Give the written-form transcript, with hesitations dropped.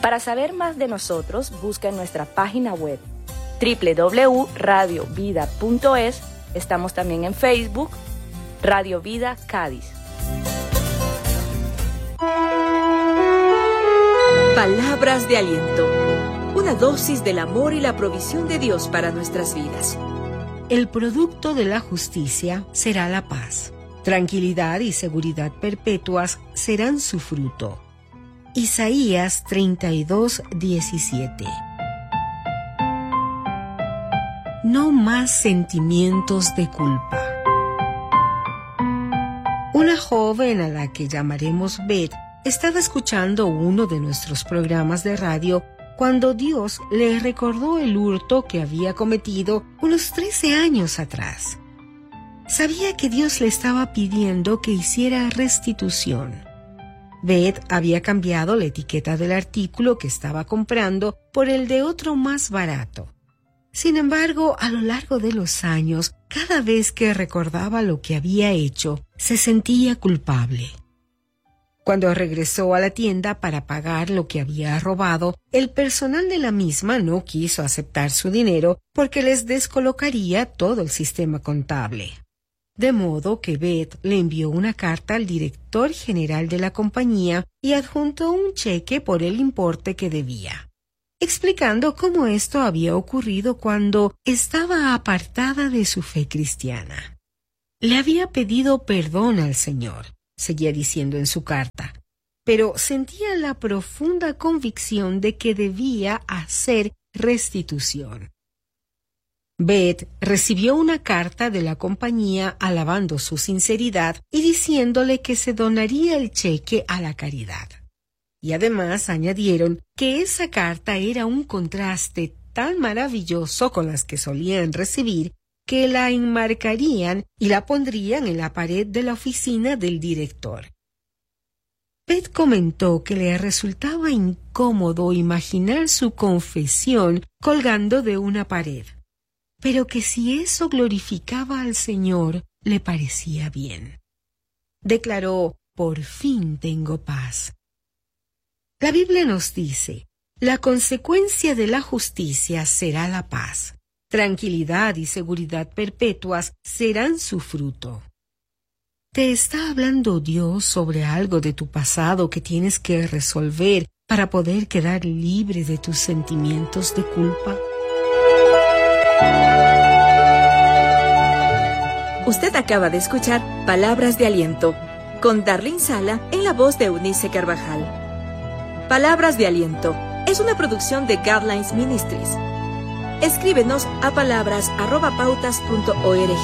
Para saber más de nosotros, busca en nuestra página web www.radiovida.es. Estamos también en Facebook, Radio Vida Cádiz. Palabras de aliento. Una dosis del amor y la provisión de Dios para nuestras vidas. El producto de la justicia será la paz. Tranquilidad y seguridad perpetuas serán su fruto. Isaías 32:17. No más sentimientos de culpa. Una joven a la que llamaremos Beth estaba escuchando uno de nuestros programas de radio cuando Dios le recordó el hurto que había cometido unos 13 años atrás. Sabía que Dios le estaba pidiendo que hiciera restitución. Beth había cambiado la etiqueta del artículo que estaba comprando por el de otro más barato. Sin embargo, a lo largo de los años, cada vez que recordaba lo que había hecho, se sentía culpable. Cuando regresó a la tienda para pagar lo que había robado, el personal de la misma no quiso aceptar su dinero porque les descolocaría todo el sistema contable. De modo que Beth le envió una carta al director general de la compañía y adjuntó un cheque por el importe que debía, explicando cómo esto había ocurrido cuando estaba apartada de su fe cristiana. Le había pedido perdón al Señor, seguía diciendo en su carta, pero sentía la profunda convicción de que debía hacer restitución. Beth recibió una carta de la compañía alabando su sinceridad y diciéndole que se donaría el cheque a la caridad. Y además añadieron que esa carta era un contraste tan maravilloso con las que solían recibir que la enmarcarían y la pondrían en la pared de la oficina del director. Beth comentó que le resultaba incómodo imaginar su confesión colgando de una pared, pero que si eso glorificaba al Señor, le parecía bien. Declaró: «Por fin tengo paz». La Biblia nos dice: la consecuencia de la justicia será la paz. Tranquilidad y seguridad perpetuas serán su fruto. ¿Te está hablando Dios sobre algo de tu pasado que tienes que resolver para poder quedar libre de tus sentimientos de culpa? Usted acaba de escuchar Palabras de Aliento con Darlene Sala en la voz de Eunice Carvajal. Palabras de Aliento es una producción de Guidelines Ministries. Escríbenos a palabras@pautas.org.